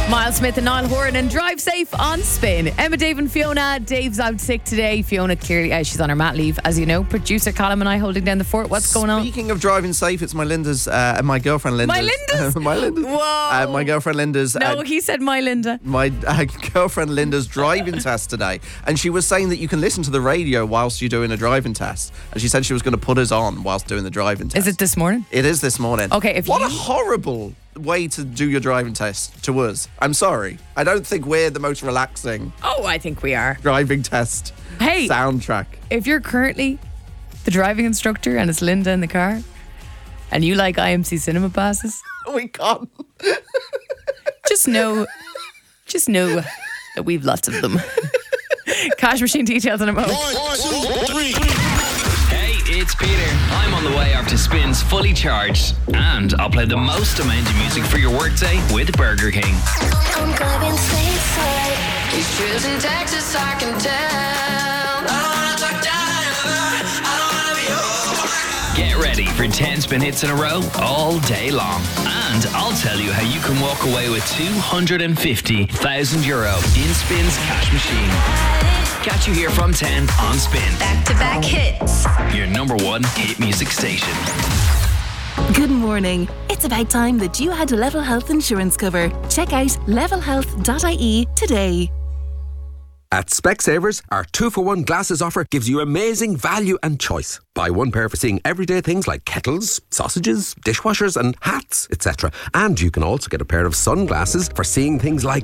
Miles Smith and Niall Horan and Drive Safe on Spin. Emma, Dave and Fiona. Dave's out sick today. Fiona clearly, she's on her mat leave, as you know. Producer Colin and I holding down the fort. What's going on? Speaking of driving safe, it's my girlfriend Linda's. My Linda's? My Linda's. Whoa. My girlfriend Linda's. No, he said my Linda. My girlfriend Linda's driving test today. And she was saying that you can listen to the radio whilst you're doing a driving test. And she said she was going to put us on whilst doing the driving test. Is it this morning? It is this morning. Okay, a horrible way to do your driving test to us. I'm sorry. I don't think we're the most relaxing. Oh, I think we are. Driving test soundtrack. If you're currently the driving instructor and it's Linda in the car and you like IMC cinema passes, we can't. just know that we've lots of them. Cash machine details in a moment. 1, 2, 3. Hey, it's Peter. I'm on the way up to Spins Fully Charged, and I'll play the most amount of music for your workday with Burger King. I'm going stateside. These trips in Texas, I can tell. I don't wanna talk down, I don't wanna be over. Get ready for 10 spin hits in a row all day long. And I'll tell you how you can walk away with €250,000 in Spins Cash Machine. Catch you here from 10 on Spin. Back-to-back hits. Your number one hit music station. Good morning. It's about time that you had Level Health insurance cover. Check out levelhealth.ie today. At Specsavers, our 2-for-1 glasses offer gives you amazing value and choice. Buy one pair for seeing everyday things like kettles, sausages, dishwashers and hats, etc. And you can also get a pair of sunglasses for seeing things like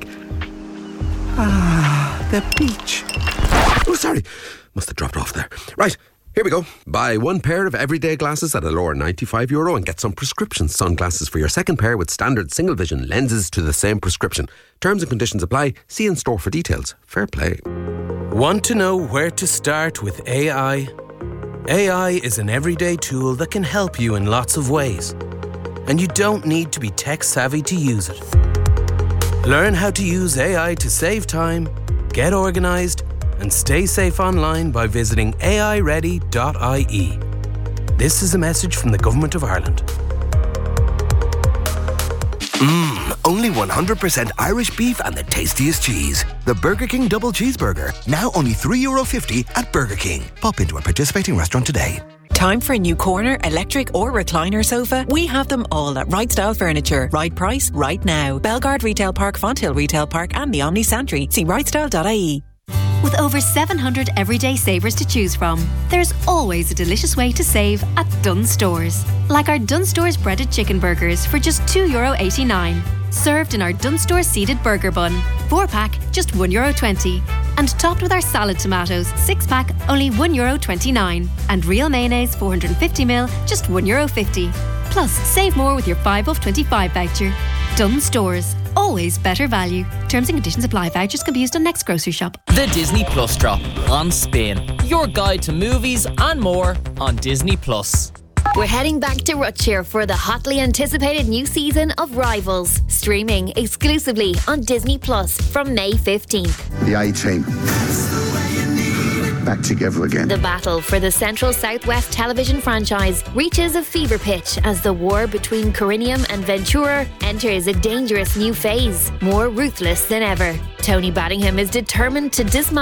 the beach. Oh, sorry. Must have dropped off there. Right, here we go. Buy one pair of everyday glasses at a lower €95 and get some prescription sunglasses for your second pair with standard single vision lenses to the same prescription. Terms and conditions apply. See in store for details. Fair play. Want to know where to start with AI? AI is an everyday tool that can help you in lots of ways. And you don't need to be tech savvy to use it. Learn how to use AI to save time, get organised, and stay safe online by visiting aiready.ie. This is a message from the Government of Ireland. Only 100% Irish beef and the tastiest cheese. The Burger King Double Cheeseburger. Now only €3.50 at Burger King. Pop into a participating restaurant today. Time for a new corner, electric or recliner sofa? We have them all at Right Style Furniture. Right price, right now. Belgard Retail Park, Fonthill Retail Park and the Omni Santry. See rightstyle.ie. With over 700 everyday savers to choose from, there's always a delicious way to save at Dunnes Stores. Like our Dunnes Stores breaded chicken burgers for just €2.89. Served in our Dunnes Stores seeded burger bun. 4-pack, just €1.20. And topped with our salad tomatoes, 6-pack, only €1.29. And real mayonnaise, 450ml, just €1.50. Plus, save more with your 5 off 25 voucher. Dunnes Stores. Always better value. Terms and conditions apply. Vouchers can be used on next grocery shop. The Disney Plus drop on Spin. Your guide to movies and more on Disney Plus. We're heading back to Rutshire for the hotly anticipated new season of Rivals, streaming exclusively on Disney Plus from May 15th. The A-Team. Back together again. The battle for the Central Southwest television franchise reaches a fever pitch as the war between Corinium and Ventura enters a dangerous new phase, more ruthless than ever. Tony Battingham is determined to dismantle